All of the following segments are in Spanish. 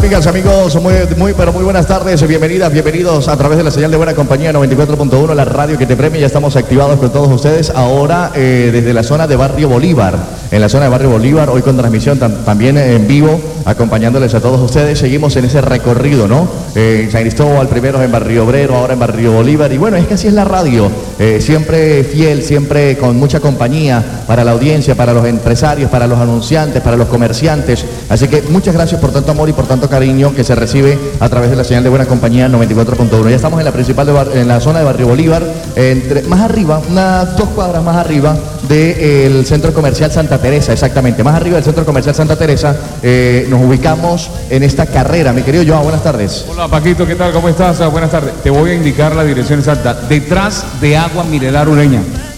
amigas, amigos? Pero muy buenas tardes, bienvenidas, bienvenidos a través de la señal de Buena Compañía 94.1, la radio que te premia. Ya estamos activados con todos ustedes ahora desde la zona de Barrio Bolívar. En la zona de Barrio Bolívar, hoy con transmisión también en vivo, acompañándoles a todos ustedes. Seguimos en ese recorrido, ¿no? San Cristóbal, primero en Barrio Obrero, ahora en Barrio Bolívar. Y bueno, es que así es la radio, siempre fiel, siempre con mucha compañía para la audiencia, para los empresarios, para los anunciantes, para los comerciantes. Así que muchas gracias por tanto amor y por tanto cariño que se recibe a través de la señal de Buena Compañía 94.1. Ya estamos en la principal en la zona de Barrio Bolívar, más arriba, unas 2 cuadras más arriba del Centro Comercial Santa Teresa, exactamente, más arriba del Centro Comercial Santa Teresa. Nos ubicamos en esta carrera. Mi querido Joao, buenas tardes. Hola Paquito, ¿qué tal? ¿Cómo estás? Buenas tardes. Te voy a indicar la dirección exacta. Detrás de Agua Mineral Ureña.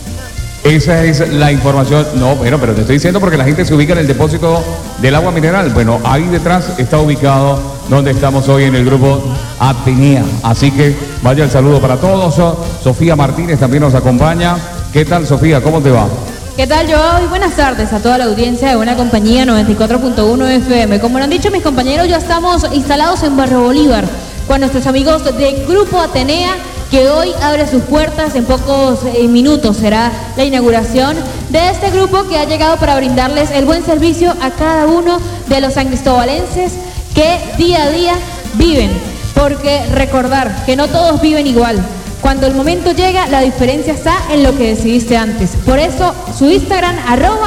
Esa es la información. No, bueno, pero te estoy diciendo porque la gente se ubica en el depósito del agua mineral. Bueno, ahí detrás está ubicado donde estamos hoy en el grupo Atenea. Así que vaya el saludo para todos. Sofía Martínez también nos acompaña. ¿Qué tal, Sofía? ¿Cómo te va? ¿Qué tal, Joao? Y buenas tardes a toda la audiencia de Buena Compañía 94.1 FM. Como lo han dicho mis compañeros, ya estamos instalados en Barrio Bolívar con nuestros amigos de Grupo Atenea, que hoy abre sus puertas. En pocos minutos será la inauguración de este grupo que ha llegado para brindarles el buen servicio a cada uno de los sancristobalenses que día a día viven. Porque recordar que no todos viven igual. Cuando el momento llega, la diferencia está en lo que decidiste antes. Por eso, su Instagram,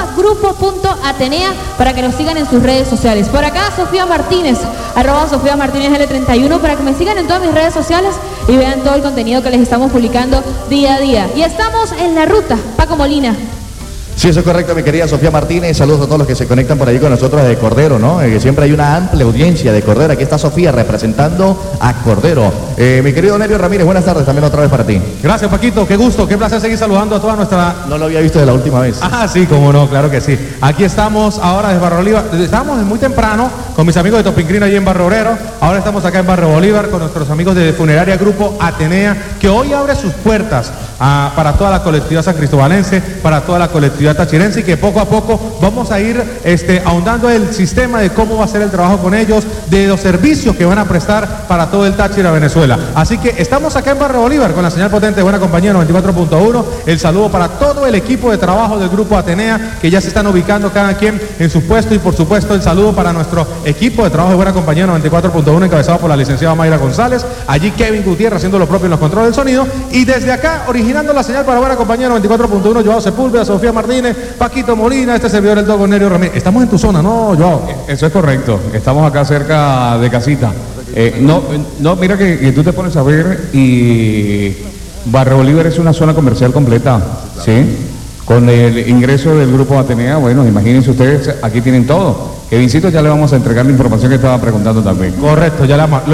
@grupo.atenea, para que nos sigan en sus redes sociales. Por acá, Sofía Martínez, @Sofía Martínez L31, para que me sigan en todas mis redes sociales y vean todo el contenido que les estamos publicando día a día. Y estamos en la ruta, Paco Molina. Sí, eso es correcto, mi querida Sofía Martínez. Saludos a todos los que se conectan por ahí con nosotros de Cordero, ¿no? Que siempre hay una amplia audiencia de Cordero. Aquí está Sofía representando a Cordero. Mi querido Nerio Ramírez, buenas tardes también otra vez para ti. Gracias, Paquito, qué gusto, qué placer seguir saludando a toda nuestra... No lo había visto de la última vez. Ah, sí, cómo no, claro que sí. Aquí estamos ahora desde Barrio Bolívar. Estábamos muy temprano con mis amigos de Topincrino allí en Barrio Obrero. Ahora estamos acá en Barrio Bolívar con nuestros amigos de Funeraria Grupo Atenea, que hoy abre sus puertas para toda la colectividad sancristobalense, para toda la colectividad tachirense, y que poco a poco vamos a ir ahondando el sistema de cómo va a ser el trabajo con ellos, de los servicios que van a prestar para todo el Táchira, Venezuela. Así que estamos acá en Barrio Bolívar con la señal potente de Buena Compañía 94.1. El saludo para todo el equipo de trabajo del Grupo Atenea, que ya se están ubicando cada quien en su puesto, y por supuesto el saludo para nuestro equipo de trabajo de Buena Compañía 94.1, encabezado por la licenciada Mayra González, allí Kevin Gutiérrez haciendo lo propio en los controles del sonido, y desde acá originando la señal para Buena Compañía 94.1, Joao Sepúlveda, Sofía Martínez, Paquito Molina, este servidor el Dogo Nerio Ramírez. Estamos en tu zona, ¿no, Joao? Eso es correcto. Estamos acá cerca de casita. No, mira que tú te pones a ver y Barrio Bolívar es una zona comercial completa, ¿sí? Con el ingreso del Grupo Atenea, bueno, imagínense ustedes, aquí tienen todo. Kevincito, ya le vamos a entregar la información que estaba preguntando también. Correcto, ya lo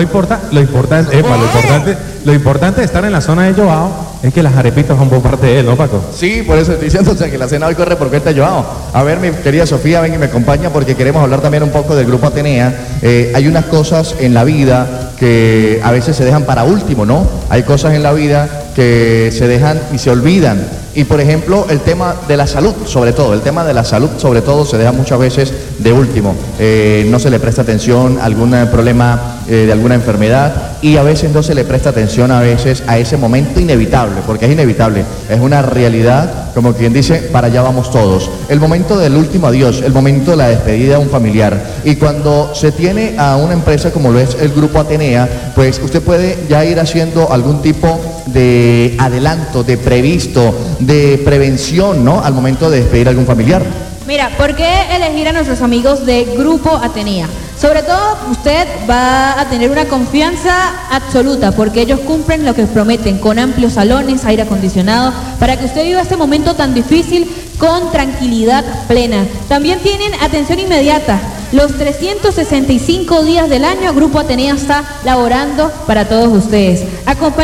importante de estar en la zona de Joao es que las arepitas son por parte de él, ¿no, Paco? Sí, por eso estoy diciendo, o sea, que la cena hoy corre por cuenta de Joao. A ver, mi querida Sofía, ven y me acompaña porque queremos hablar también un poco del Grupo Atenea. Hay unas cosas en la vida que a veces se dejan para último, ¿no? Hay cosas en la vida que se dejan y se olvidan. Y por ejemplo, el tema de la salud, sobre todo, se deja muchas veces de último. No se le presta atención a algún problema de alguna enfermedad, y a veces no se le presta atención a ese momento inevitable, porque es inevitable, es una realidad, como quien dice, para allá vamos todos. El momento del último adiós, el momento de la despedida a un familiar. Y cuando se tiene a una empresa como lo es el Grupo Atenea, pues usted puede ya ir haciendo algún tipo de adelanto, de previsto, de prevención, ¿no? Al momento de despedir a algún familiar. Mira, ¿por qué elegir a nuestros amigos de Grupo Atenea? Sobre todo, usted va a tener una confianza absoluta, porque ellos cumplen lo que prometen, con amplios salones, aire acondicionado, para que usted viva este momento tan difícil con tranquilidad plena. También tienen atención inmediata. Los 365 días del año, Grupo Atenea está laborando para todos ustedes.